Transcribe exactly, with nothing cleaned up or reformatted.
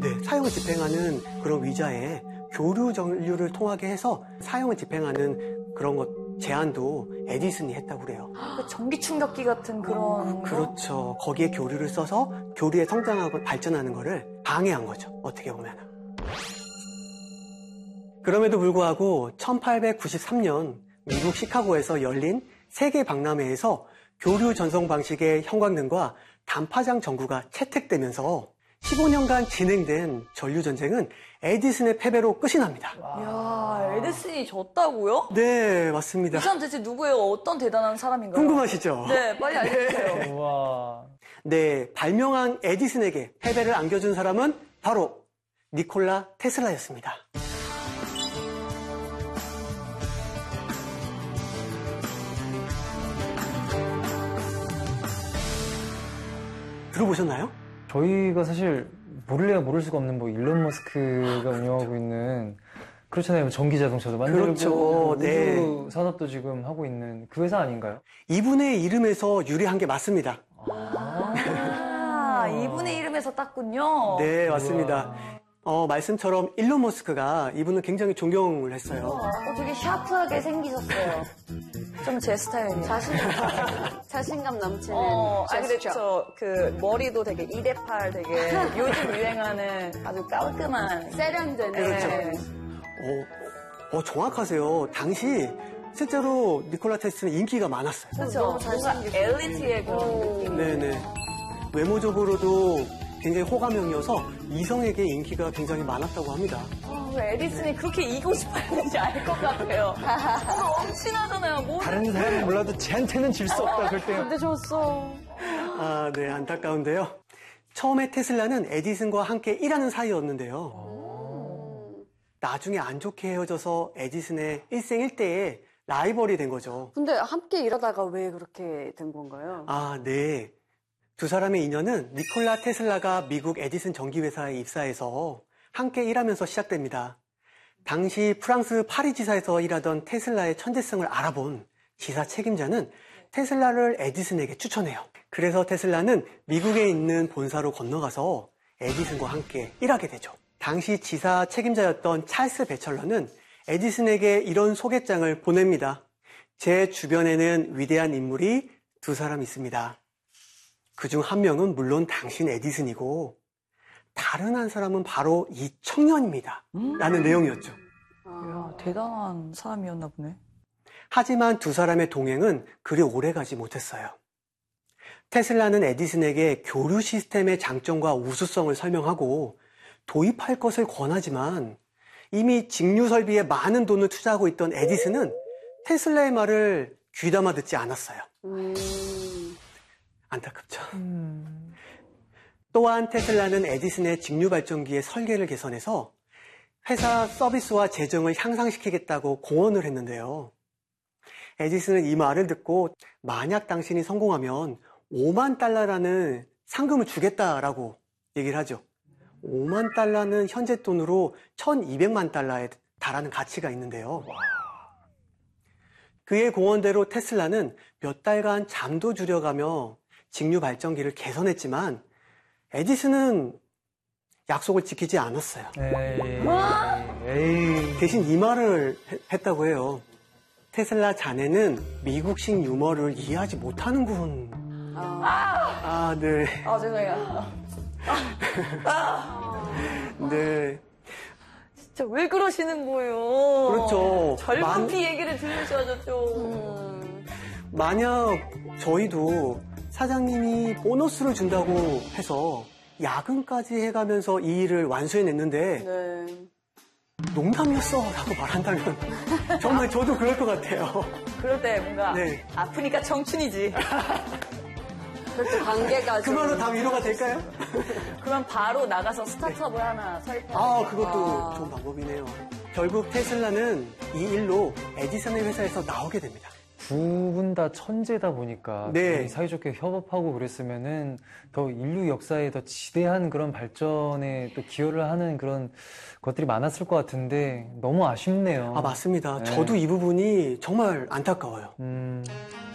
네, 사형을 집행하는 그런 위자에 교류 전류를 통하게 해서 사형을 집행하는 그런 것 제안도 에디슨이 했다고 그래요. 그 전기 충격기 같은 그런. 그렇죠. 거기에 교류를 써서 교류의 성장하고 발전하는 거를 방해한 거죠. 어떻게 보면. 그럼에도 불구하고 천팔백구십삼 년 미국 시카고에서 열린 세계 박람회에서 교류 전송 방식의 형광등과 단파장 전구가 채택되면서 십오 년간 진행된 전류전쟁은 에디슨의 패배로 끝이 납니다. 이야, 에디슨이 졌다고요? 네, 맞습니다. 이 사람 대체 누구예요? 어떤 대단한 사람인가요? 궁금하시죠? 네, 빨리 알려주세요. 네. 우와. 네, 발명한 에디슨에게 패배를 안겨준 사람은 바로 니콜라 테슬라였습니다. 들어보셨나요? 저희가 사실 모를래야 모를 수가 없는 뭐 일론 머스크가 운영하고 있는 그렇잖아요. 전기 자동차도 만들고 그렇죠. 우주 네. 산업도 지금 하고 있는 그 회사 아닌가요? 이분의 이름에서 유래한 게 맞습니다. 아, 이분의 이름에서 땄군요. 네, 맞습니다. 어, 말씀처럼 일론 머스크가 이분을 굉장히 존경을 했어요. 어, 되게 샤프하게 생기셨어요. 좀 제 스타일이에요. 자신감, 자신감 넘치는 어, 아, 근데 제스처. 저, 그, 머리도 되게 이대팔 되게 요즘 유행하는 아주 깔끔한. 세련된. 그렇죠. 네. 어, 어, 정확하세요. 당시 실제로 니콜라 테슬라는 인기가 많았어요. 그렇죠. 너무 뭔가 잘생기셨어요. 엘리트의 그런 느낌. 네네. 외모적으로도 굉장히 호감형이어서 이성에게 인기가 굉장히 많았다고 합니다. 어, 왜 에디슨이 그렇게 이기고 싶어 했는지 알 것 같아요. 뭔가 엄친하잖아요. 뭐. 다른 사람은 몰라도 쟤한테는 질 수 없다 그럴 때. 근데 졌어. 아, 네, 안타까운데요. 처음에 테슬라는 에디슨과 함께 일하는 사이였는데요. 나중에 안 좋게 헤어져서 에디슨의 일생일대의 라이벌이 된 거죠. 근데 함께 일하다가 왜 그렇게 된 건가요? 아, 네. 두 사람의 인연은 니콜라 테슬라가 미국 에디슨 전기회사에 입사해서 함께 일하면서 시작됩니다. 당시 프랑스 파리 지사에서 일하던 테슬라의 천재성을 알아본 지사 책임자는 테슬라를 에디슨에게 추천해요. 그래서 테슬라는 미국에 있는 본사로 건너가서 에디슨과 함께 일하게 되죠. 당시 지사 책임자였던 찰스 배철러는 에디슨에게 이런 소개장을 보냅니다. 제 주변에는 위대한 인물이 두 사람 있습니다. 그중 한 명은 물론 당신 에디슨이고 다른 한 사람은 바로 이 청년입니다. 라는 내용이었죠. 이야, 대단한 사람이었나 보네. 하지만 두 사람의 동행은 그리 오래가지 못했어요. 테슬라는 에디슨에게 교류 시스템의 장점과 우수성을 설명하고 도입할 것을 권하지만 이미 직류 설비에 많은 돈을 투자하고 있던 에디슨은 테슬라의 말을 귀담아 듣지 않았어요. 음. 안타깝죠. 음. 또한 테슬라는 에디슨의 직류 발전기의 설계를 개선해서 회사 서비스와 재정을 향상시키겠다고 공언을 했는데요. 에디슨은 이 말을 듣고 만약 당신이 성공하면 오만 달러라는 상금을 주겠다라고 얘기를 하죠. 오만 달러는 현재 돈으로 천이백만 달러에 달하는 가치가 있는데요. 그의 공언대로 테슬라는 몇 달간 잠도 줄여가며 직류 발전기를 개선했지만 에디슨은 약속을 지키지 않았어요. 에이. 에이. 대신 이 말을 했다고 해요. 테슬라 자네는 미국식 유머를 이해하지 못하는군. 아. 아, 네. 아, 죄송해요. 네. 진짜 왜 그러시는 거예요? 그렇죠. 젊은 만- 피 얘기를 들으셔야죠, 좀. 음. 만약 저희도 사장님이 보너스를 준다고 해서 야근까지 해가면서 이 일을 완수해냈는데 네. 농담이었어 라고 말한다면 정말 저도 그럴 것 같아요. 그럴 때 뭔가 네. 아프니까 청춘이지. 그렇게 관계가 그 좀. 말로 다 위로가 될까요? 그럼 바로 나가서 스타트업을 하나 설립하는 아, 그것도 아. 좋은 방법이네요. 결국 테슬라는 이 일로 에디슨의 회사에서 나오게 됩니다. 두 분 다 천재다 보니까 네. 둘이 사이좋게 협업하고 그랬으면은 더 인류 역사에 더 지대한 그런 발전에 또 기여를 하는 그런 것들이 많았을 것 같은데 너무 아쉽네요. 아, 맞습니다. 네. 저도 이 부분이 정말 안타까워요. 음.